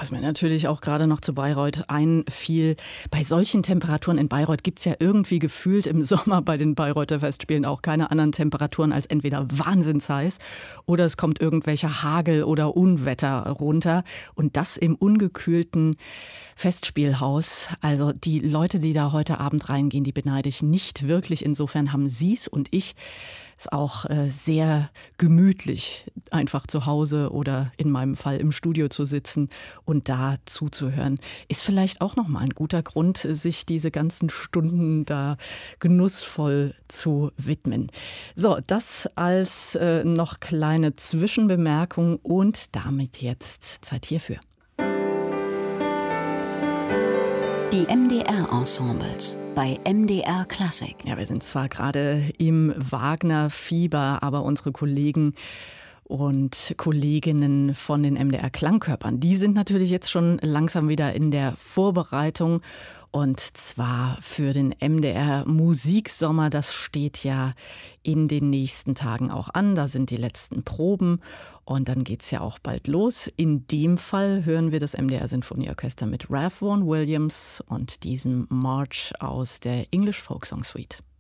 Was mir natürlich auch gerade noch zu Bayreuth einfiel, bei solchen Temperaturen in Bayreuth gibt es ja irgendwie gefühlt im Sommer bei den Bayreuther Festspielen auch keine anderen Temperaturen als entweder wahnsinnsheiß oder es kommt irgendwelcher Hagel oder Unwetter runter und das im ungekühlten Festspielhaus. Also die Leute, die da heute Abend reingehen, die beneide ich nicht wirklich. Insofern haben Sie's und ich es auch sehr gemütlich, einfach zu Hause oder in meinem Fall im Studio zu sitzen und da zuzuhören. Ist vielleicht auch nochmal ein guter Grund, sich diese ganzen Stunden da genussvoll zu widmen. So, das als noch kleine Zwischenbemerkung und damit jetzt Zeit hierfür. Die MDR-Ensembles bei MDR Klassik. Ja, wir sind zwar gerade im Wagner-Fieber, aber unsere Kollegen und Kolleginnen von den MDR Klangkörpern, die sind natürlich jetzt schon langsam wieder in der Vorbereitung und zwar für den MDR Musiksommer. Das steht ja in den nächsten Tagen auch an. Da sind die letzten Proben und dann geht's ja auch bald los. In dem Fall hören wir das MDR Sinfonieorchester mit Ralph Vaughan Williams und diesem March aus der English Folk Song Suite.